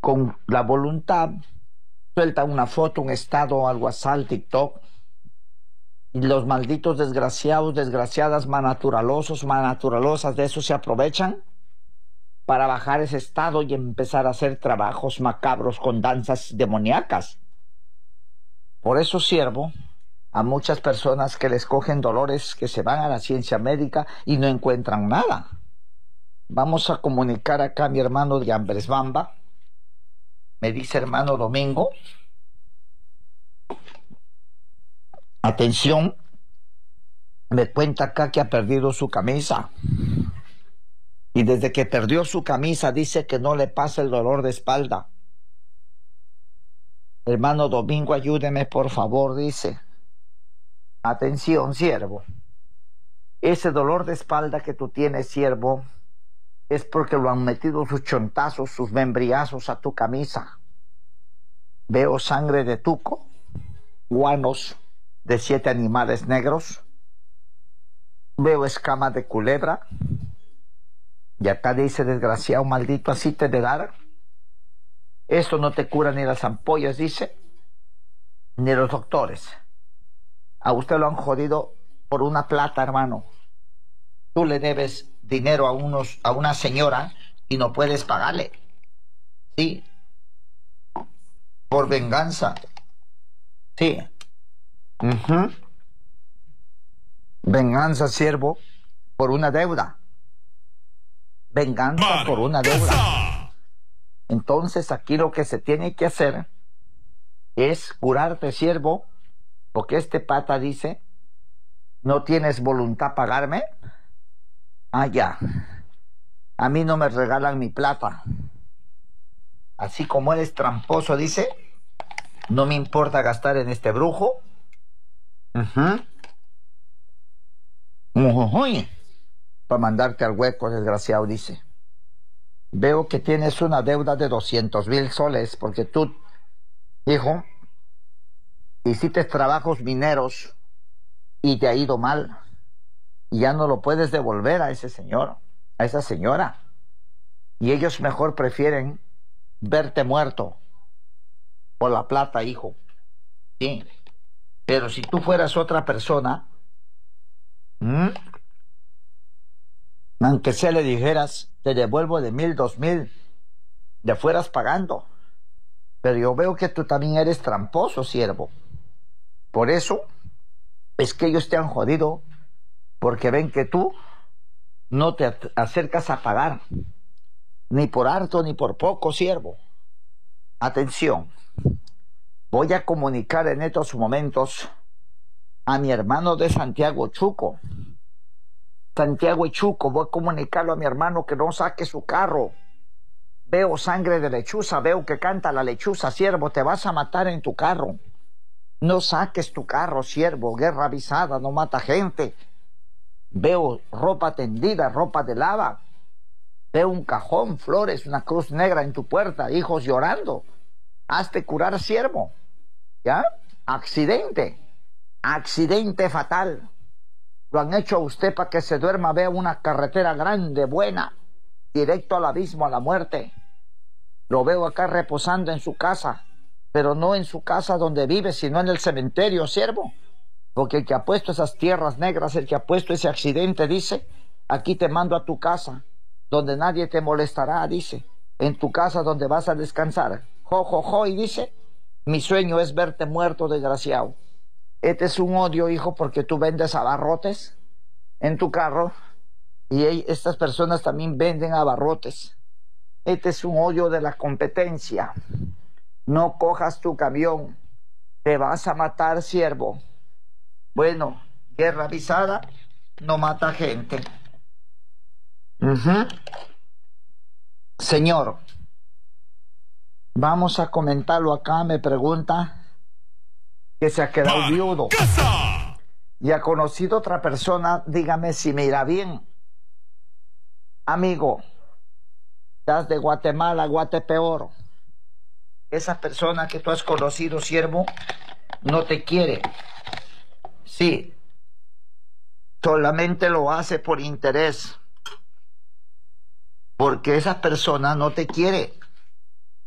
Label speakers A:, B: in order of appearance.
A: con la voluntad, suelta una foto, un estado al WhatsApp, al TikTok, y los malditos desgraciados, desgraciadas, manaturalosos, manaturalosas de eso se aprovechan para bajar ese estado y empezar a hacer trabajos macabros con danzas demoníacas. Por eso, siervo, a muchas personas que les cogen dolores, que se van a la ciencia médica y no encuentran nada. Vamos a comunicar acá a mi hermano de Ambresbamba. Me dice hermano Domingo. Atención. Me cuenta acá que ha perdido su camisa. Y desde que perdió su camisa dice que no le pasa el dolor de espalda. Hermano Domingo, ayúdeme por favor, dice. Atención, siervo. Ese dolor de espalda que tú tienes, siervo, es porque lo han metido sus chontazos, sus membriazos a tu camisa. Veo sangre de tuco, guanos de 7 animales negros. Veo escamas de culebra. Y acá dice, desgraciado, maldito, así te de dar. Esto no te cura ni las ampollas, dice, ni los doctores. A usted lo han jodido por una plata, hermano. Tú le debes dinero a una señora y no puedes pagarle. Sí. Por venganza. Sí. Venganza, siervo, por una deuda. Venganza por una deuda. Entonces aquí lo que se tiene que hacer es curarte, siervo, porque este pata dice, ¿no tienes voluntad pagarme? Ah, ya. A mí no me regalan mi plata. Así como eres tramposo, dice, no me importa gastar en este brujo. Para mandarte al hueco, desgraciado, dice. Veo que tienes una deuda de 200,000 soles, porque tú, hijo, hiciste trabajos mineros y te ha ido mal. Y ya no lo puedes devolver a ese señor, a esa señora. Y ellos mejor prefieren verte muerto por la plata, hijo. Sí. Pero si tú fueras otra persona, aunque sea le dijeras, te devuelvo de 1,000, 2,000, le fueras pagando. Pero yo veo que tú también eres tramposo, siervo. Por eso es que ellos te han jodido, porque ven que tú no te acercas a pagar, ni por harto ni por poco, siervo. Atención, voy a comunicar en estos momentos a mi hermano de Santiago Chuco. Santiago y Chuco, voy a comunicarlo a mi hermano que no saque su carro. Veo sangre de lechuza, veo que canta la lechuza, siervo, te vas a matar en tu carro. No saques tu carro, siervo, guerra avisada, no mata gente. Veo ropa tendida, ropa de lava. Veo un cajón, flores, una cruz negra en tu puerta, hijos llorando. Hazte curar, siervo. ¿Ya? Accidente. Accidente fatal. Lo han hecho a usted para que se duerma, vea una carretera grande, buena, directo al abismo, a la muerte. Lo veo acá reposando en su casa, pero no en su casa donde vive, sino en el cementerio, siervo. Porque el que ha puesto esas tierras negras, el que ha puesto ese accidente, dice, aquí te mando a tu casa, donde nadie te molestará, dice, en tu casa donde vas a descansar. Jo, jo, jo, y dice, mi sueño es verte muerto, desgraciado. Este es un odio, hijo, porque tú vendes abarrotes en tu carro y estas personas también venden abarrotes. Este es un odio de la competencia. No cojas tu camión, te vas a matar, siervo. Bueno, guerra avisada no mata gente. Señor, vamos a comentarlo acá, me pregunta que se ha quedado viudo y ha conocido otra persona, dígame si me irá bien. Amigo, estás de Guatemala, Guatepeor. Esa persona que tú has conocido, siervo, no te quiere. Sí, solamente lo hace por interés. Porque esa persona no te quiere.